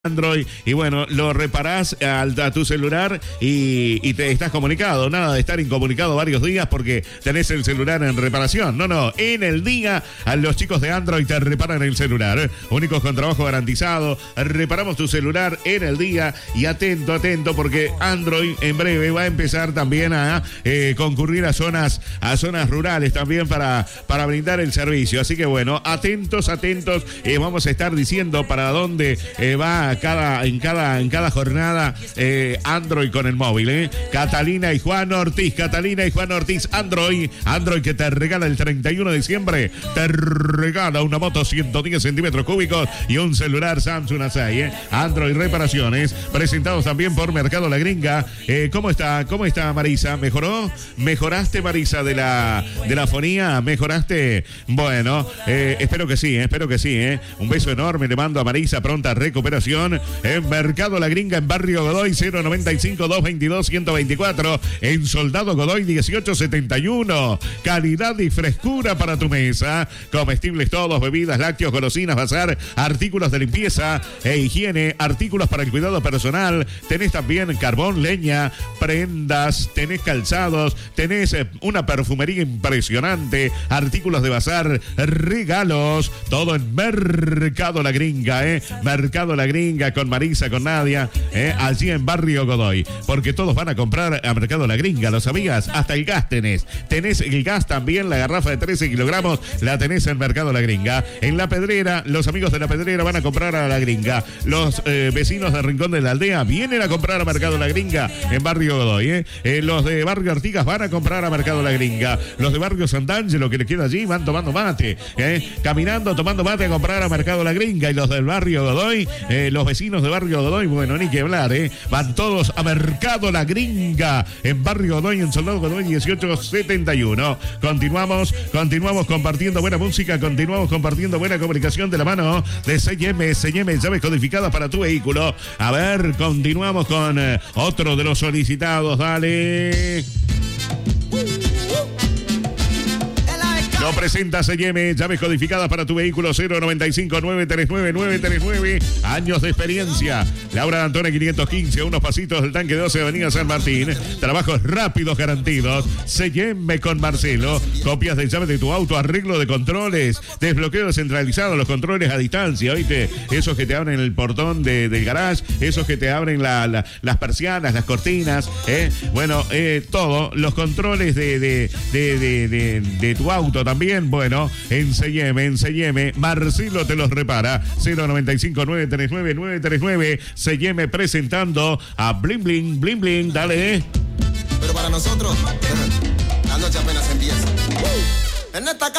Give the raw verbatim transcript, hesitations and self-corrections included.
Android y bueno, lo reparás a, a tu celular y, y te estás comunicado, nada de estar incomunicado varios días porque tenés el celular en reparación, no, no, en el día a los chicos de Android te reparan el celular, únicos con trabajo garantizado, reparamos tu celular en el día y atento, atento porque Android en breve va a empezar también a eh, concurrir a zonas, a zonas rurales también para, para brindar el servicio, así que bueno, atentos, atentos, eh, vamos a estar diciendo para dónde eh, va Cada, en, cada, en cada jornada eh, Android con el móvil, ¿eh? Catalina y Juan Ortiz, Catalina y Juan Ortiz, Android, Android que te regala el treinta y uno de diciembre, te regala una moto ciento diez centímetros cúbicos y un celular Samsung A seis, ¿eh? Android Reparaciones, presentados también por Mercado La Gringa. Eh, ¿Cómo está? ¿Cómo está Marisa? ¿Mejoró? ¿Mejoraste, Marisa, de la, de la fonía? ¿Mejoraste? Bueno, eh, espero que sí, eh, espero que sí, ¿eh? Un beso enorme le mando a Marisa, pronta recuperación. En Mercado La Gringa, en Barrio Godoy, cero noventa y cinco, doscientos veintidós, ciento veinticuatro. En Soldado Godoy, dieciocho setenta y uno. Calidad y frescura para tu mesa. Comestibles todos, bebidas, lácteos, golosinas, bazar, artículos de limpieza e higiene, artículos para el cuidado personal. Tenés también carbón, leña, prendas, tenés calzados, tenés una perfumería impresionante, artículos de bazar, regalos, todo en Mercado La Gringa, ¿eh? Mercado La Gringa. Con Marisa, con Nadia, eh, allí en Barrio Godoy, porque todos van a comprar a Mercado La Gringa, ¿lo sabías? Hasta el gas tenés, tenés el gas también, la garrafa de trece kilogramos, la tenés en Mercado La Gringa. En La Pedrera, los amigos de La Pedrera van a comprar a La Gringa, los eh, vecinos de Rincón de la Aldea vienen a comprar a Mercado La Gringa en Barrio Godoy, eh. Eh, los de Barrio Artigas van a comprar a Mercado La Gringa, los de Barrio Sant'Angelo que les queda allí van tomando mate, eh, caminando, tomando mate a comprar a Mercado La Gringa, y los del Barrio Godoy, eh, los vecinos de Barrio Godoy, bueno, ni que hablar, ¿eh? Van todos a Mercado La Gringa, en Barrio Godoy, en Soldado Godoy, dieciocho setenta y uno. Continuamos, continuamos compartiendo buena música, continuamos compartiendo buena comunicación de la mano de C y M, C y M, llaves codificadas para tu vehículo. A ver, continuamos con eh, otro de los solicitados, dale. Lo presenta C y M, llaves codificadas para tu vehículo, cero noventa y cinco, nueve tres nueve, nueve tres nueve, años de experiencia. Laura de Antona quinientos quince, unos pasitos del tanque doce de Avenida San Martín. Trabajos rápidos garantidos. C y M con Marcelo. Copias de llaves de tu auto, arreglo de controles, desbloqueo descentralizado, los controles a distancia, ¿oíste? Esos que te abren el portón de, del garage, esos que te abren la, la, las persianas, las cortinas, ¿eh? Bueno, eh, todo, los controles de, de, de, de, de, de tu auto también, bueno, en C y M, en C y M, Marcelo te los repara, cero noventa y cinco, nueve tres nueve, nueve tres nueve, C y M presentando a Bling Bling, Bling Bling, dale. Pero para nosotros, la noche apenas empieza. En esta